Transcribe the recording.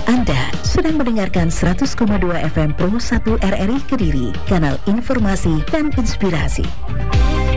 Anda sedang mendengarkan 100,2 FM Pro 1 RRI Kediri, kanal informasi dan inspirasi.